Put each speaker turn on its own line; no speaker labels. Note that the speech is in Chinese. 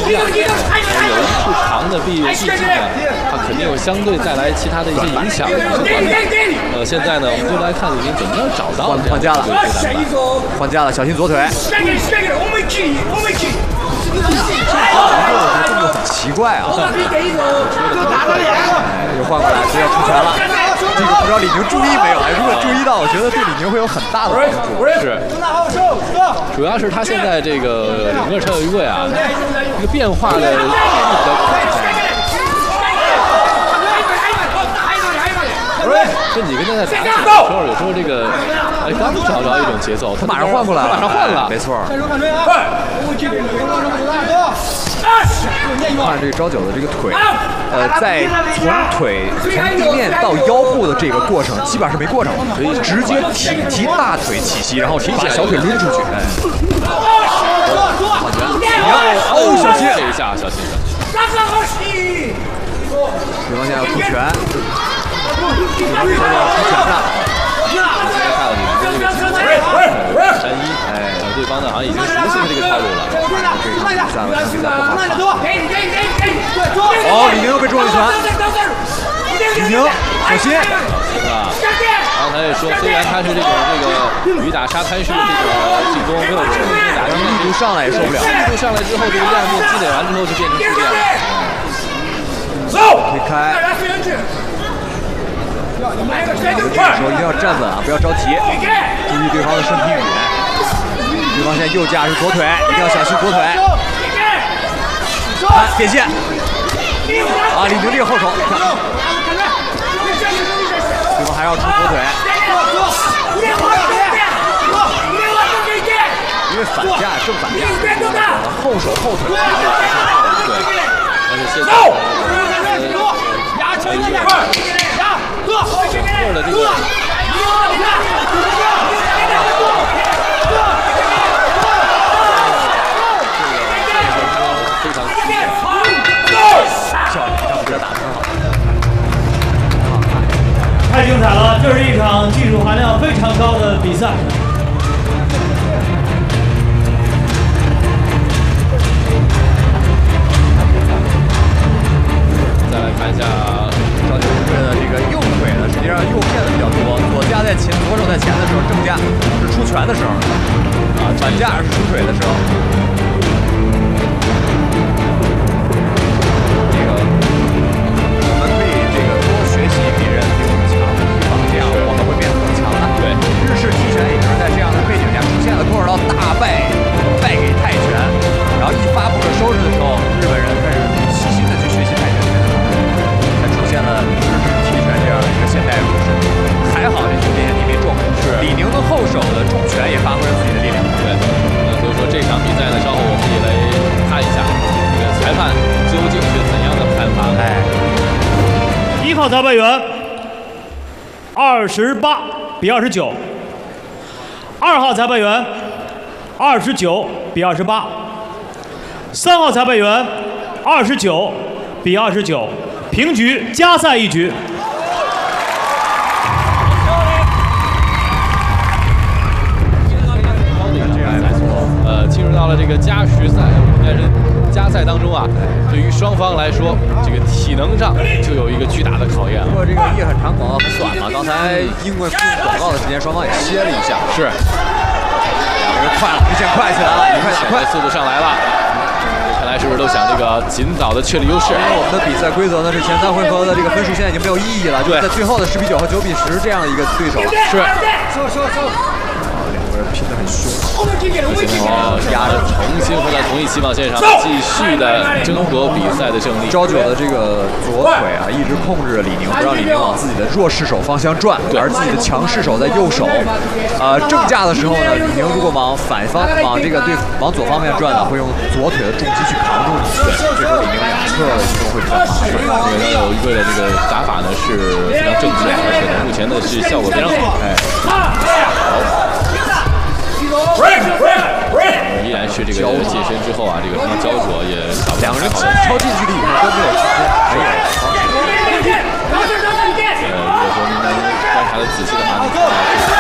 下，有一处长的臂技呢，它肯定有相对带来其他的一些影响。现在呢，我们就来看李宁怎么样找到
换架了，换架了，小心左腿。动作很奇怪啊！又换过来，所以要出拳了。这个不知道李宁注意没有？如果注意到，我觉得对李宁会有很大的帮助。
是，主要是他现在这个整个车有一位啊，这个变化的比较快。这几个人在打起来的时候，有时候这个刚找着一种节奏，
他马上换过来了，
马上换了，
没错。看这个朝九的这个腿，在从地面到腰部的这个过程，基本上是没过程，可以直接提大腿起膝，然后把小腿抡出去。好拳！小心
这一下，小心！
对方现在要出拳。对方现在要出拳了。
看到你们这个情况，单一，对方呢好像已经熟悉这个套路了。
哦，李宁又被中了一拳。李宁，小心！
啊，刚才也说，虽然他是这个雨打沙滩式的这个进攻，没有冲击性打击，
力度上来也受不了。
力度上来之后，这个量变积累完之后就变成负电了。
推开。这时候一定要站稳啊，不要着急，注意对方的身体语言。对方现在右架是左腿，一定要小心左腿。看变线。啊，李宁这个后手，对方还要出左腿。因为反架正反架，后手后腿。
对，而且现在或者这个。非常
漂亮，让这打得很好。
太精彩了，这是一场技术含量非常高的比赛。
再来看一下
赵九队的这个右腿呢，实际上右片的比较多，左架在前，左手在前的时候，正架是出拳的时候，反架是出腿的时候。多少道大败给泰拳，然后一发不可收拾的时候，日本人开始细心的去学习泰拳，才出现了日式踢拳这样的一个现代武术。还好这球面你没中，是李宁的后手的重拳也发挥了自己的力量。
对，所以说这场比赛呢，稍后我们也来看一下这个裁判究竟是怎样的判罚。
1号裁判员28比29。2号裁判员29比28， 3号裁判员29比29，平局，加赛1局。
进入到了这个加时赛，但是加赛当中啊，对于双方来说，这个体能上就有一个巨大的考验。
不过这个夜很长，广告很短嘛。刚才因为广告的时间，双方也歇了一下。
是，
两个人快了，明显快起来了，快，
速度上来了。看来是不是都想这个尽早的确立优势？
因为我们的比赛规则呢是前3回合的这个分数现在已经没有意义了，就是在最后的10比9和9比10这样的一个对手了。
是。
拼得很凶，
压着重新回到同一起跑线上，继续的争夺比赛的胜利。
朝九的这个左腿啊，一直控制着李宁，不让李宁往自己的弱势手方向转，而自己的强势手在右手。正架的时候呢，李宁如果往反方往左方面转呢，会用左腿的重击去扛住你。对，这时候李宁两侧的移动会比较麻烦。
这个有一位的这个打法呢是非常正确，而且呢目前呢是效果非常好。依然是这个近身之后啊，这个非常焦灼，也
两个人超近距离以后都没有直接没有方式。
如果说您能观察的仔细的话，你看